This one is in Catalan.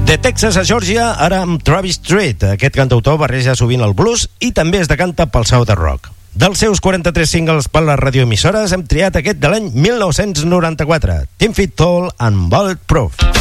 De Texas a Georgia, ara amb Travis Tritt. Aquest cantautor barreja sovint el blues i també es decanta pel southern rock. Dels seus 43 singles per les radioemissores hem triat aquest de l'any 1994, 10 Feet Tall and Bulletproof.